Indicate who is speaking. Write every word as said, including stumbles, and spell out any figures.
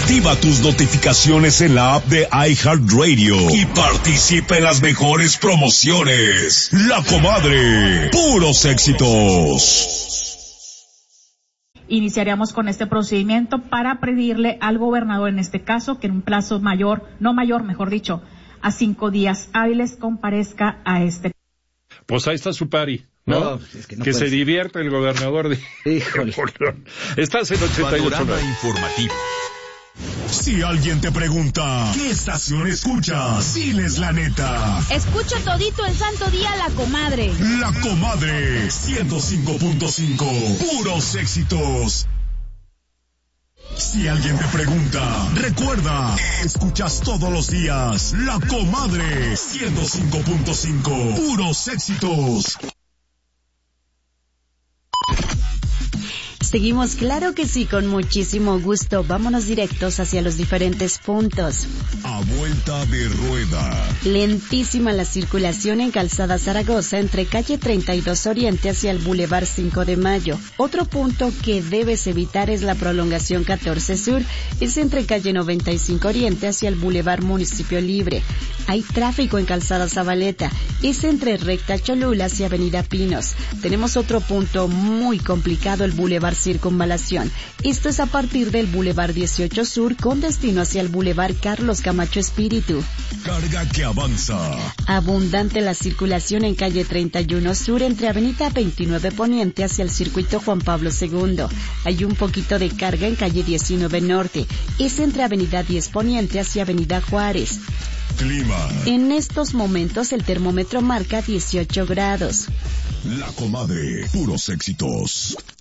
Speaker 1: Activa tus notificaciones en la app de iHeartRadio y participa en las mejores promociones. La Comadre, puros éxitos.
Speaker 2: Iniciaríamos con este procedimiento para pedirle al gobernador, en este caso, que en un plazo mayor, no mayor, mejor dicho, a cinco días hábiles comparezca a este.
Speaker 3: Pues ahí está su pari, ¿no?
Speaker 4: No, es que no
Speaker 3: que se
Speaker 4: ser.
Speaker 3: divierte el gobernador de...
Speaker 4: Híjole.
Speaker 3: Estás en ochenta y ocho.
Speaker 1: Panorama informativo. Si alguien te pregunta, ¿qué estación escuchas? Diles la neta.
Speaker 5: Escucho todito el santo día La Comadre.
Speaker 1: La Comadre, ciento cinco punto cinco, puros éxitos. Si alguien te pregunta, recuerda, escuchas todos los días La Comadre, ciento cinco punto cinco, puros éxitos.
Speaker 6: Seguimos, claro que sí, con muchísimo gusto. Vámonos directos hacia los diferentes puntos.
Speaker 1: A vuelta de rueda.
Speaker 6: Lentísima la circulación en Calzada Zaragoza entre calle treinta y dos Oriente hacia el Boulevard cinco de Mayo. Otro punto que debes evitar es la prolongación catorce Sur. Es entre calle noventa y cinco Oriente hacia el Boulevard Municipio Libre. Hay tráfico en Calzada Zabaleta. Es entre recta Cholula hacia Avenida Pinos. Tenemos otro punto muy complicado, el Boulevard Circunvalación. Esto es a partir del Boulevard dieciocho Sur con destino hacia el Boulevard Carlos Camacho Espíritu.
Speaker 1: Carga que avanza.
Speaker 6: Abundante la circulación en calle treinta y uno Sur entre Avenida veintinueve Poniente hacia el Circuito Juan Pablo segundo. Hay un poquito de carga en calle diecinueve Norte. Es entre Avenida diez Poniente hacia Avenida Juárez.
Speaker 1: Clima.
Speaker 6: En estos momentos el termómetro marca dieciocho grados.
Speaker 1: La Comadre, puros éxitos.